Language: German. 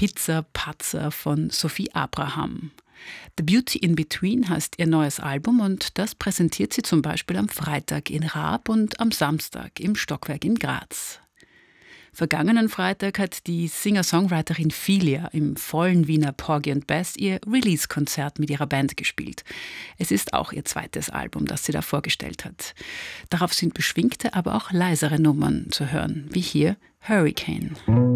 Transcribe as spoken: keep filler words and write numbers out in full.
Pizza Patzer von Sophie Abraham. The Beauty in Between heißt ihr neues Album und das präsentiert sie zum Beispiel am Freitag in Raab und am Samstag im Stockwerk in Graz. Vergangenen Freitag hat die Singer-Songwriterin Filia im vollen Wiener Porgy and Bess ihr Release-Konzert mit ihrer Band gespielt. Es ist auch ihr zweites Album, das sie da vorgestellt hat. Darauf sind beschwingte, aber auch leisere Nummern zu hören, wie hier Hurricane.